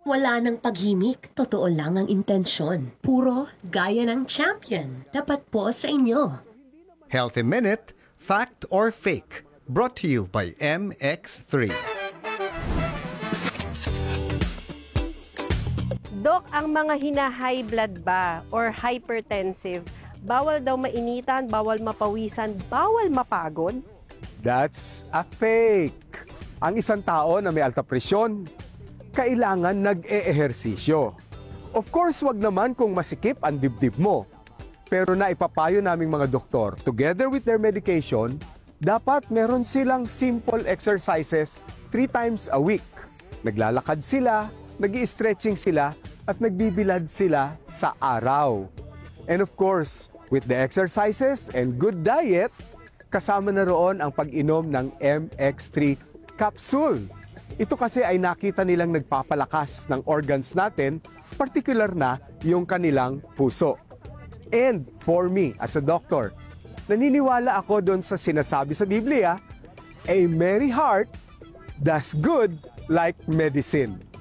Wala nang paghimik, totoo lang ang intensyon. Puro gaya ng champion. Dapat po sa inyo. Healthy Minute, Fact or Fake, brought to you by MX3. Dok, ang mga hina-high blood ba or hypertensive, bawal daw mainitan, bawal mapawisan, bawal mapagod? That's a fake. Ang isang tao na may alta presyon, kailangan nag-e-ehersisyo. Of course, wag naman kung masikip ang dibdib mo. Pero naipapayo naming mga doktor, together with their medication, dapat meron silang simple exercises 3 times a week. Naglalakad sila, nag-i-stretching sila, at nagbibilad sila sa araw. And of course, with the exercises and good diet, kasama na roon ang pag-inom ng MX3 capsule. Ito kasi ay nakita nilang nagpapalakas ng organs natin, particular na yung kanilang puso. And for me, as a doctor, naniniwala ako doon sa sinasabi sa Biblia, a merry heart does good like medicine.